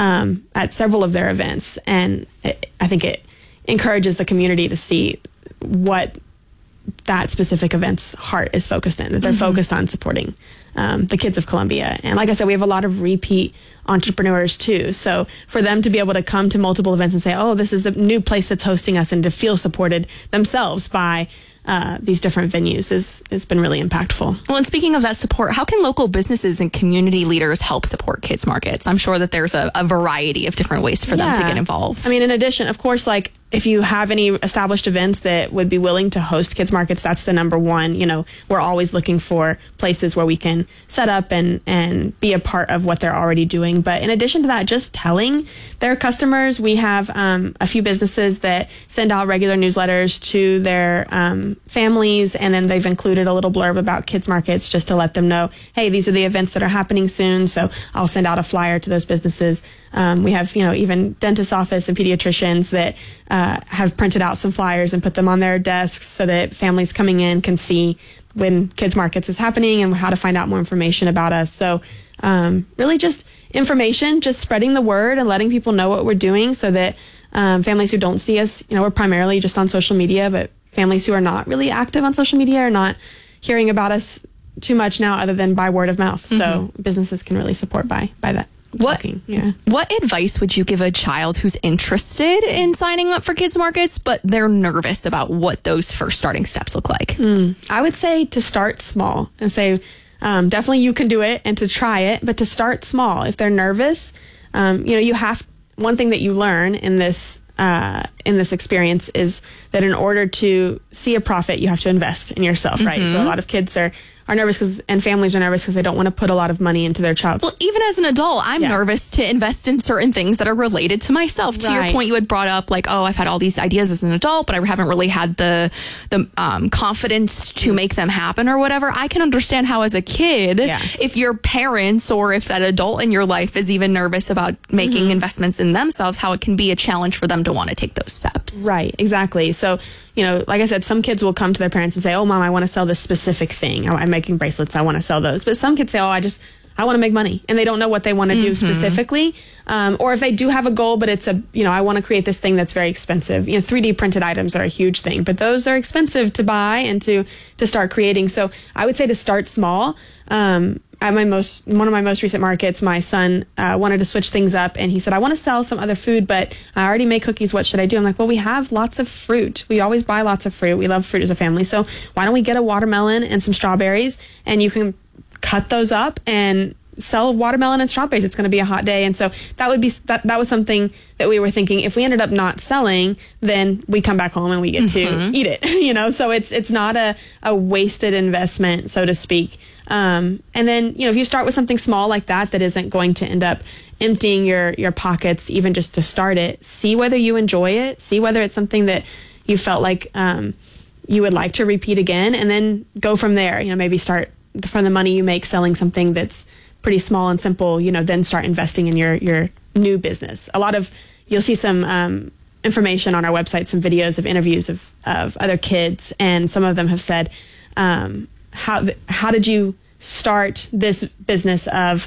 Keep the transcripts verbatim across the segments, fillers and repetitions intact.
um, at several of their events. And it, I think it encourages the community to see what that specific event's heart is focused in, that they're mm-hmm. focused on supporting um, the kids of Columbia. And like I said, we have a lot of repeat entrepreneurs too. So for them to be able to come to multiple events and say, oh, this is the new place that's hosting us, and to feel supported themselves by uh, these different venues is has been really impactful. Well, and speaking of that support, how can local businesses and community leaders help support kids markets? I'm sure that there's a, a variety of different ways for yeah. them to get involved. I mean, in addition, of course, like if you have any established events that would be willing to host kids markets, that's the number one. You know, we're always looking for places where we can set up and, and be a part of what they're already doing. But in addition to that, just telling their customers, we have um, a few businesses that send out regular newsletters to their um, families, and then they've included a little blurb about kids markets just to let them know, hey, these are the events that are happening soon. So I'll send out a flyer to those businesses. Um, we have, you know, even dentist office and pediatricians that uh, have printed out some flyers and put them on their desks so that families coming in can see when kids markets is happening and how to find out more information about us. So um, really just information, just spreading the word and letting people know what we're doing, so that um, families who don't see us, you know, we're primarily just on social media, but families who are not really active on social media are not hearing about us too much now other than by word of mouth. Mm-hmm. So businesses can really support by by that. What yeah. What advice would you give a child who's interested in signing up for kids markets, but they're nervous about what those first starting steps look like? Mm, I would say to start small and say, um, definitely you can do it, and to try it, but to start small. If they're nervous, um, you know, you have, one thing that you learn in this uh, in this experience is that in order to see a profit, you have to invest in yourself, mm-hmm. right? So a lot of kids are are nervous because, and families are nervous because they don't want to put a lot of money into their child. Well, even as an adult, I'm yeah. nervous to invest in certain things that are related to myself. To right. your point, you had brought up like, oh, I've had all these ideas as an adult, but I haven't really had the the um, confidence to make them happen or whatever. I can understand how as a kid, yeah. if your parents or if that adult in your life is even nervous about making mm-hmm. investments in themselves, how it can be a challenge for them to want to take those steps. Right, exactly. So, you know, like I said, some kids will come to their parents and say, oh, Mom, I want to sell this specific thing. I'm making bracelets. I want to sell those. But some kids say, oh, I just, I want to make money. And they don't know what they want to mm-hmm. do specifically. Um, or if they do have a goal, but it's a, you know, I want to create this thing that's very expensive. You know, three D printed items are a huge thing, but those are expensive to buy and to, to start creating. So I would say to start small. Um, At my most, one of my most recent markets, my son uh, wanted to switch things up, and he said, I want to sell some other food, but I already make cookies. What should I do? I'm like, well, we have lots of fruit. We always buy lots of fruit. We love fruit as a family. So why don't we get a watermelon and some strawberries, and you can cut those up and sell watermelon and strawberries. It's going to be a hot day. And so that would be, that, that was something that we were thinking, if we ended up not selling, then we come back home and we get mm-hmm. to eat it, you know? So it's, it's not a, a wasted investment, so to speak. Um, and then, you know, if you start with something small like that, that isn't going to end up emptying your, your pockets, even just to start it, see whether you enjoy it, see whether it's something that you felt like, um, you would like to repeat again, and then go from there. You know, maybe start from the money you make selling something that's pretty small and simple, you know, then start investing in your, your new business. A lot of, you'll see some, um, information on our website, some videos of interviews of, of other kids. And some of them have said, um, how, th- how did you start this business of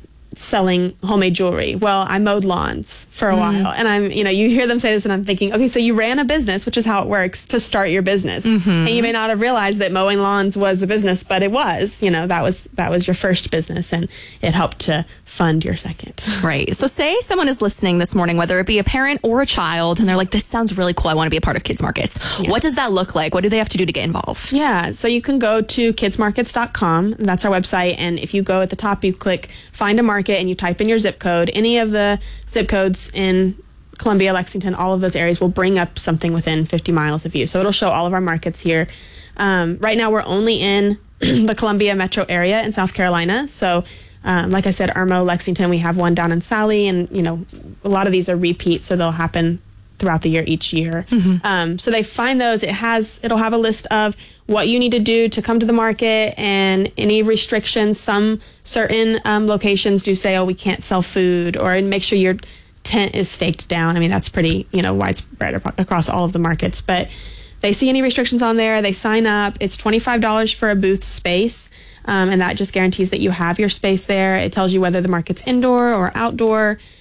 selling homemade jewelry? Well, I mowed lawns for a mm-hmm. while. And I'm, you know, you hear them say this and I'm thinking, okay, so you ran a business, which is how it works to start your business. Mm-hmm. And you may not have realized that mowing lawns was a business, but it was, you know, that was, that was your first business, and it helped to fund your second. Right. So say someone is listening this morning, whether it be a parent or a child, and they're like, this sounds really cool. I want to be a part of Kids Markets. Yeah. What does that look like? What do they have to do to get involved? Yeah. So you can go to kids markets dot com. That's our website. And if you go at the top, you click find a market and you type in your zip code. Any of the zip codes in Columbia, Lexington, all of those areas will bring up something within fifty miles of you. So it'll show all of our markets here. Um, right now, we're only in the Columbia metro area in South Carolina. So um, like I said, Irmo, Lexington, we have one down in Sally, and, you know, a lot of these are repeats, so they'll happen throughout the year, each year. Mm-hmm. Um, so they find those. It has, it'll have a list of what you need to do to come to the market and any restrictions. Some certain um, locations do say, oh, we can't sell food, or make sure your tent is staked down. I mean, that's pretty, you know, widespread across all of the markets, but they see any restrictions on there, they sign up. It's twenty-five dollars for a booth space. Um, and that just guarantees that you have your space there. It tells you whether the market's indoor or outdoor.